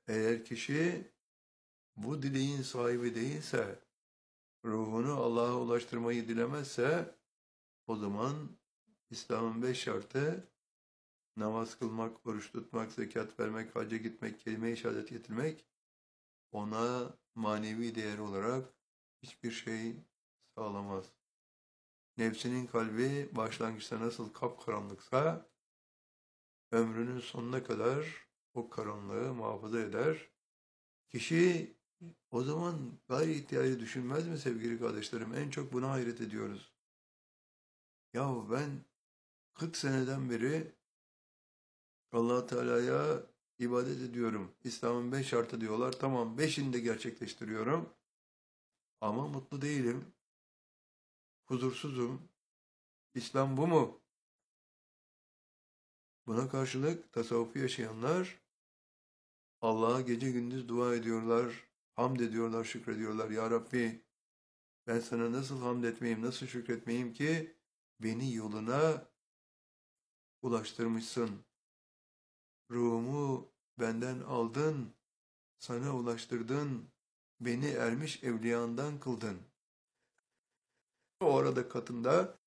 Eğer kişi bu dileğin sahibi değilse, ruhunu Allah'a ulaştırmayı dilemezse, o zaman İslam'ın 5 şartı, namaz kılmak, oruç tutmak, zekat vermek, hacca gitmek, kelime-i şehadet getirmek, ona manevi değer olarak hiçbir şey sağlamaz. Nefsinin kalbi başlangıçta nasıl kapkaranlıksa, ömrünün sonuna kadar o karanlığı muhafaza eder. Kişi o zaman gayri ihtiyari düşünmez mi sevgili kardeşlerim? En çok buna hayret ediyoruz. Yahu ben 40 seneden beri Allah Teala'ya ibadet ediyorum. İslam'ın 5 şartı diyorlar. Tamam, 5'ini de gerçekleştiriyorum. Ama mutlu değilim. Huzursuzum. İslam bu mu? Buna karşılık tasavvufu yaşayanlar Allah'a gece gündüz dua ediyorlar. Hamd ediyorlar, şükrediyorlar. Ya Rabbi, ben sana nasıl hamd etmeyeyim, nasıl şükretmeyeyim ki beni yoluna ulaştırmışsın. Ruhumu benden aldın, sana ulaştırdın, beni ermiş evliyandan kıldın. O arada katında